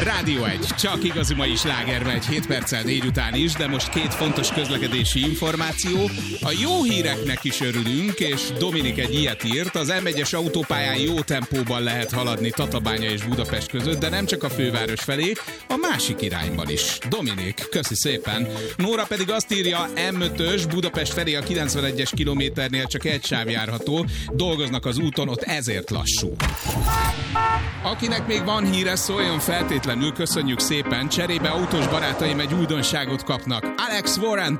Rádió 1, csak igazi mai sláger megy 7 perccel 4 után is, de most két fontos közlekedési információ. A jó híreknek is örülünk, és Dominik egy ilyet írt. Az M1-es autópályán jó tempóban lehet haladni Tatabánya és Budapest között, de nem csak a főváros felé, a másik irányban is. Dominik, köszi szépen. Nóra pedig azt írja, M5-ös Budapest felé a 91-es kilométernél csak egy sáv járható, dolgoznak az úton, ott ezért lassú. Akinek még van híre, szóljon feltétlenül, köszönjük szépen. Cserébe autós barátaim egy újdonságot kapnak. Alex Warren